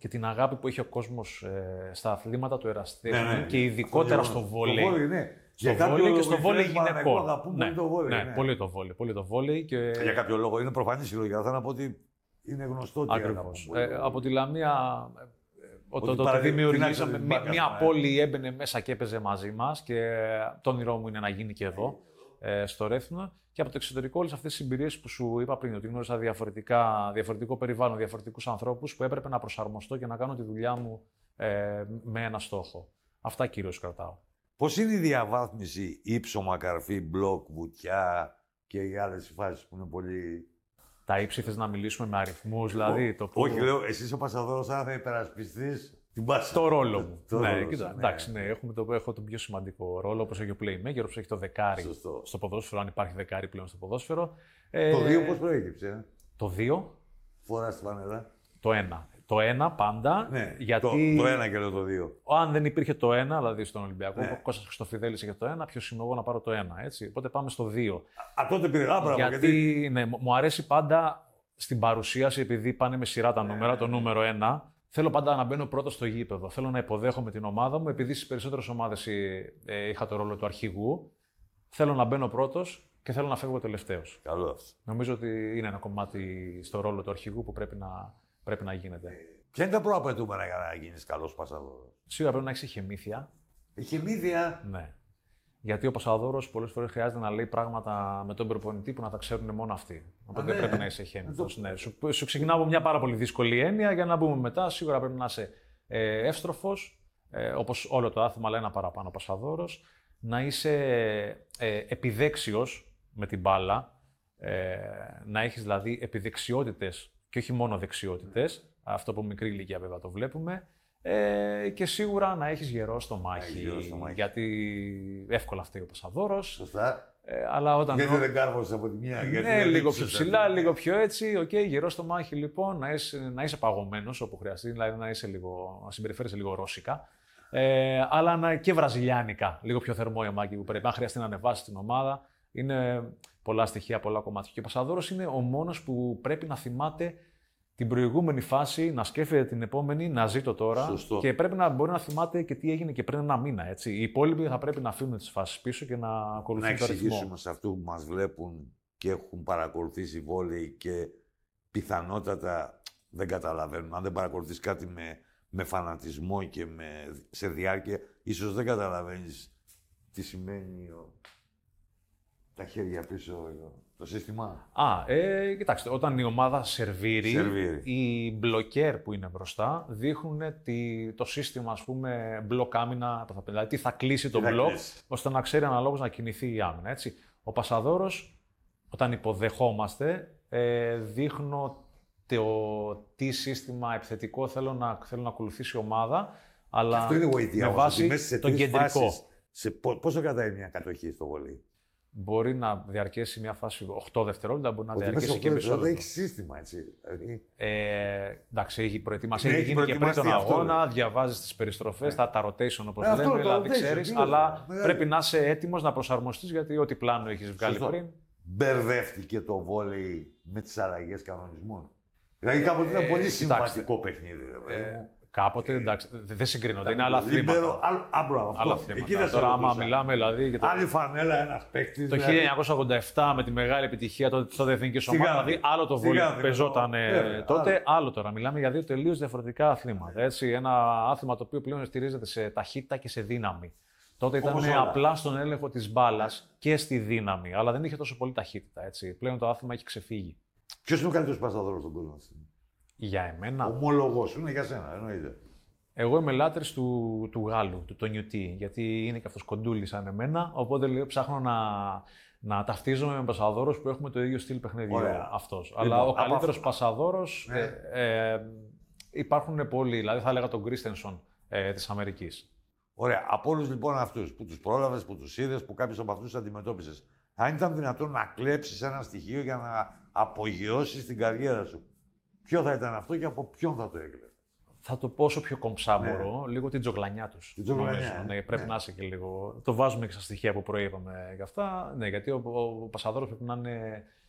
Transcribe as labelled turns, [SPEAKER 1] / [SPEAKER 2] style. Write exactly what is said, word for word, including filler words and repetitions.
[SPEAKER 1] και την αγάπη που έχει ο κόσμος ε, στα αθλήματα του εραστέχνη
[SPEAKER 2] ναι, ναι.
[SPEAKER 1] και ειδικότερα στο βόλεϊ.
[SPEAKER 2] Στο βόλεϊ, ναι.
[SPEAKER 1] Στο βόλεϊ και στο βόλεϊ γυναικών.
[SPEAKER 2] Ναι, το βόλεϊ,
[SPEAKER 1] ναι,
[SPEAKER 2] ναι.
[SPEAKER 1] Πολύ το βόλεϊ. Πολύ το βόλεϊ και...
[SPEAKER 2] Για κάποιο λόγο είναι προφανής η λογική. Θα να πω ότι είναι γνωστό τι
[SPEAKER 1] Ακριβώς. Ε, από τη Λαμία,
[SPEAKER 2] ότι
[SPEAKER 1] το ότι δημιουργήσαμε
[SPEAKER 2] την μπάκα,
[SPEAKER 1] μια
[SPEAKER 2] ναι.
[SPEAKER 1] πόλη έμπαινε μέσα και έπαιζε μαζί μας και το όνειρό μου είναι να γίνει και εδώ, ε, στο Ρέθυμνο. Και από το εξωτερικό, όλες αυτές τις εμπειρίες που σου είπα πριν, ότι γνώρισα διαφορετικά, διαφορετικό περιβάλλον, διαφορετικούς ανθρώπους που έπρεπε να προσαρμοστώ και να κάνω τη δουλειά μου ε, με ένα στόχο. Αυτά κυρίως κρατάω.
[SPEAKER 2] Πώς είναι η διαβάθμιση ύψωμα, καρφί, μπλοκ, βουτιά και οι άλλες φάσεις που είναι πολύ.
[SPEAKER 1] Τα ύψη θες να μιλήσουμε με αριθμούς, δηλαδή.
[SPEAKER 2] Ο,
[SPEAKER 1] το που...
[SPEAKER 2] Όχι, λέω, εσύ ο Πασαδόρος, αν θα υπερασπιστείς την πάσα.
[SPEAKER 1] Το ρόλο μου.
[SPEAKER 2] Το
[SPEAKER 1] ναι,
[SPEAKER 2] ρόλο
[SPEAKER 1] κοίτα,
[SPEAKER 2] σου, ναι.
[SPEAKER 1] εντάξει, ναι, έχουμε το, έχω τον πιο σημαντικό ρόλο, όπως έχει ο playmaker, όπως έχει το δεκάρι.
[SPEAKER 2] Σωστό.
[SPEAKER 1] Στο ποδόσφαιρο, αν υπάρχει δεκάρι πλέον στο ποδόσφαιρο.
[SPEAKER 2] Το δύο
[SPEAKER 1] ε,
[SPEAKER 2] πώς προέκυψε, ε?
[SPEAKER 1] Το δύο.
[SPEAKER 2] Φοράς τη φανέλα.
[SPEAKER 1] Το ένα. Το ένα πάντα.
[SPEAKER 2] Ναι,
[SPEAKER 1] γιατί...
[SPEAKER 2] το, το ένα και λέω το δύο.
[SPEAKER 1] Αν δεν υπήρχε το ένα, δηλαδή στον Ολυμπιακό,
[SPEAKER 2] Ναι.
[SPEAKER 1] ο Κώστας Χριστοφιδέλης είχε το ένα, ποιος είμαι εγώ να πάρω το ένα, έτσι. Οπότε πάμε στο δύο.
[SPEAKER 2] Α, τότε πήρε άμπρα,
[SPEAKER 1] γιατί,
[SPEAKER 2] γιατί...
[SPEAKER 1] ναι, μου αρέσει πάντα στην παρουσίαση, επειδή πάνε με σειρά τα νούμερα, το νούμερο ένα, θέλω πάντα να μπαίνω πρώτο στο γήπεδο. Θέλω να υποδέχομαι την ομάδα μου, επειδή στις περισσότερες ομάδες ε, είχα το ρόλο του αρχηγού. Θέλω να μπαίνω πρώτος και θέλω να φεύγω τελευταίος.
[SPEAKER 2] Καλό αυτό.
[SPEAKER 1] Νομίζω ότι είναι ένα κομμάτι στο ρόλο του αρχηγού που πρέπει να, πρέπει να γίνεται.
[SPEAKER 2] Ποια είναι τα προαπαιτούμενα για να γίνεις καλός Πασαδόρος?
[SPEAKER 1] Σίγουρα πρέπει να έχεις ηχεμήθεια.
[SPEAKER 2] Ηχεμήθεια.
[SPEAKER 1] Ναι. Γιατί ο Πασαδόρος πολλές φορές χρειάζεται να λέει πράγματα με τον προπονητή που να τα ξέρουν μόνο αυτοί. Οπότε
[SPEAKER 2] ναι.
[SPEAKER 1] πρέπει να είσαι εχέμηθος. Ναι. Σου, σου ξεκινάω από μια πάρα πολύ δύσκολη έννοια για να μπούμε μετά. Σίγουρα πρέπει να είσαι ε, εύστροφος, ε, όπως όλο το άθλημα, αλλά ένα παραπάνω Πασαδόρος. Να είσαι ε, επιδέξιος με την μπάλα. Ε, να έχεις δηλαδή επιδεξιότητες και όχι μόνο δεξιότητες. Αυτό από μικρή ηλικία βέβαια το βλέπουμε. Ε, και σίγουρα να έχεις γερό στο μάχη,
[SPEAKER 2] γερό στο μάχη.
[SPEAKER 1] Γιατί εύκολα φταίει ο Πασαδόρος.
[SPEAKER 2] Σωστά.
[SPEAKER 1] Ε, αλλά όταν...
[SPEAKER 2] Γιατί δεν κάρβωσες από τη μία. Γιατί
[SPEAKER 1] Ναι,
[SPEAKER 2] δεν
[SPEAKER 1] λίγο
[SPEAKER 2] δείξες,
[SPEAKER 1] πιο ψηλά,
[SPEAKER 2] δηλαδή.
[SPEAKER 1] λίγο πιο έτσι. Οκ, okay, γερό στο μάχη λοιπόν, να είσαι, να είσαι παγωμένος όπου χρειαστεί, δηλαδή να, είσαι λίγο, να συμπεριφέρεσαι λίγο ρώσικα. Ε, αλλά να, και βραζιλιάνικα, λίγο πιο θερμό η μάχη που πρέπει. Αν χρειαστεί να ανεβάσει την ομάδα, είναι πολλά στοιχεία, πολλά κομμάτια. Και ο Πασαδόρος είναι ο μόνος που πρέπει να θυμάται την προηγούμενη φάση, να σκέφτεται την επόμενη, να ζει το τώρα.
[SPEAKER 2] Σωστό.
[SPEAKER 1] Και πρέπει να μπορεί να θυμάται και τι έγινε και πριν ένα μήνα. Έτσι. Οι υπόλοιποι θα πρέπει να αφήνουν τις φάσεις πίσω και να ακολουθούν
[SPEAKER 2] Να
[SPEAKER 1] το ρυθμό.
[SPEAKER 2] εξηγήσουμε σε αυτούς που μας βλέπουν και έχουν παρακολουθήσει βόλεϊ και πιθανότατα δεν καταλαβαίνουν. Αν δεν παρακολουθείς κάτι με, με φανατισμό και με, σε διάρκεια, ίσως δεν καταλαβαίνεις τι σημαίνει ο, τα χέρια πίσω, το σύστημα.
[SPEAKER 1] Α, ε, κοιτάξτε, όταν η ομάδα σερβίρει,
[SPEAKER 2] Σερβίρει.
[SPEAKER 1] οι μπλοκέρ που είναι μπροστά δείχνουν τη, το σύστημα, ας πούμε, μπλοκ άμυνα, δηλαδή τι θα κλείσει το
[SPEAKER 2] θα
[SPEAKER 1] μπλοκ,
[SPEAKER 2] κλείσει.
[SPEAKER 1] ώστε να ξέρει αναλόγως να κινηθεί η άμυνα, έτσι. Ο Πασαδόρος, όταν υποδεχόμαστε, ε, δείχνω το τι σύστημα επιθετικό θέλω να, θέλω να ακολουθήσει η ομάδα, αλλά
[SPEAKER 2] Αυτό είναι γοητεία,
[SPEAKER 1] με
[SPEAKER 2] όμως,
[SPEAKER 1] βάση
[SPEAKER 2] ότι μέσα σε
[SPEAKER 1] τον
[SPEAKER 2] τρεις
[SPEAKER 1] κεντρικό.
[SPEAKER 2] φάσεις, σε πο- πόσο κρατάει μια κατοχή στο βολί?
[SPEAKER 1] Μπορεί να διαρκέσει μια φάση οκτώ δευτερόλεπτα, μπορεί να
[SPEAKER 2] Ότι μέσα
[SPEAKER 1] διαρκέσει
[SPEAKER 2] σε
[SPEAKER 1] και
[SPEAKER 2] αυτό δεν
[SPEAKER 1] περισσότερο.
[SPEAKER 2] έχει σύστημα, έτσι. Δηλαδή,
[SPEAKER 1] Ε, εντάξει, έχει προετοιμασία,
[SPEAKER 2] Ναι,
[SPEAKER 1] έχει
[SPEAKER 2] έχει
[SPEAKER 1] γίνει και πριν τον
[SPEAKER 2] προετοιμαστεί αυτό,
[SPEAKER 1] αγώνα, διαβάζει τι περιστροφέ, τα, τα rotation όπως
[SPEAKER 2] Ε, αυτό,
[SPEAKER 1] λέμε,
[SPEAKER 2] το
[SPEAKER 1] δηλαδή
[SPEAKER 2] rotation,
[SPEAKER 1] ξέρει,
[SPEAKER 2] τι
[SPEAKER 1] αλλά
[SPEAKER 2] είναι,
[SPEAKER 1] πρέπει να είσαι έτοιμο να προσαρμοστεί γιατί ό,τι πλάνο έχει βγάλει
[SPEAKER 2] Σωστό.
[SPEAKER 1] πριν.
[SPEAKER 2] μπερδεύτηκε το βόλεϊ με τις αλλαγές κανονισμών. Δηλαδή κάποτε ήταν
[SPEAKER 1] Ε,
[SPEAKER 2] πολύ
[SPEAKER 1] κοιτάξτε.
[SPEAKER 2] συμβατικό παιχνίδι. ρε παιδί μου.
[SPEAKER 1] Κάποτε εντάξει, δε- δεν συγκρίνονται, είναι άλλα
[SPEAKER 2] Λίμπερο,
[SPEAKER 1] αθλήματα.
[SPEAKER 2] άλλο- α, μπράβο, αυτό.
[SPEAKER 1] Άλλα
[SPEAKER 2] Εκεί
[SPEAKER 1] αθλήματα.
[SPEAKER 2] δεν σε
[SPEAKER 1] Τώρα, άμα
[SPEAKER 2] ρωτούσα.
[SPEAKER 1] μιλάμε δηλαδή για το,
[SPEAKER 2] Άλλη φανέλα, ένας παίκτης.
[SPEAKER 1] το
[SPEAKER 2] δηλαδή.
[SPEAKER 1] χίλια εννιακόσια ογδόντα επτά με τη μεγάλη επιτυχία τότε τότε εθνική
[SPEAKER 2] Στη
[SPEAKER 1] ομάδα,
[SPEAKER 2] Γάνδη.
[SPEAKER 1] δηλαδή άλλο το
[SPEAKER 2] Στη
[SPEAKER 1] βόλιο
[SPEAKER 2] Γάνδη,
[SPEAKER 1] που παίζονταν ε,
[SPEAKER 2] βέβαια,
[SPEAKER 1] τότε,
[SPEAKER 2] άλλο.
[SPEAKER 1] άλλο τώρα. Μιλάμε για δύο τελείως διαφορετικά αθλήματα. Έτσι. Ένα άθλημα το οποίο πλέον στηρίζεται σε ταχύτητα και σε δύναμη. Τότε ήταν
[SPEAKER 2] Όπως όλα.
[SPEAKER 1] απλά στον έλεγχο της μπάλας και στη δύναμη, αλλά δεν είχε τόσο πολύ ταχύτητα. Έτσι. Πλέον το άθλημα έχει ξεφύγει.
[SPEAKER 2] Ποιος είναι ο καλύτερος πασαδόρος στον κόσμο?
[SPEAKER 1] Για εμένα,
[SPEAKER 2] Ομολογός σου είναι για σένα, εννοείται.
[SPEAKER 1] εγώ είμαι λάτρης του, του Γάλλου, του Τονιουτί, γιατί είναι και αυτός κοντούλης σαν εμένα, οπότε λέω, ψάχνω να, να ταυτίζομαι με πασαδόρους που έχουμε το ίδιο στυλ παιχνιδιού
[SPEAKER 2] Ωραία.
[SPEAKER 1] αυτός.
[SPEAKER 2] Λοιπόν,
[SPEAKER 1] Αλλά ο
[SPEAKER 2] από
[SPEAKER 1] καλύτερος
[SPEAKER 2] αυτό-
[SPEAKER 1] πασαδόρος,
[SPEAKER 2] Ναι.
[SPEAKER 1] ε, ε, υπάρχουν πολλοί, δηλαδή θα έλεγα τον Κρίστενσον ε, της Αμερικής.
[SPEAKER 2] Ωραία. Από όλους λοιπόν αυτούς που τους πρόλαβες, που τους είδες, που κάποιους από αυτούς τους αντιμετώπισες, αν ήταν δυνατόν να κλέψεις ένα στοιχείο για να απογειώσεις την καριέρα σου, ποιο θα ήταν αυτό και από ποιον θα το έκλεβες?
[SPEAKER 1] Θα το πω όσο πιο κομψά μπορώ, λίγο την τζογλανιά τους.
[SPEAKER 2] Την τζογλανιά,
[SPEAKER 1] νομίζω.
[SPEAKER 2] ε.
[SPEAKER 1] Ναι, πρέπει
[SPEAKER 2] Ναι.
[SPEAKER 1] να είσαι και λίγο. Το βάζουμε και στα στοιχεία που προείπαμε γι' αυτά. Ναι, γιατί ο, ο, ο Πασαδόρος πρέπει να είναι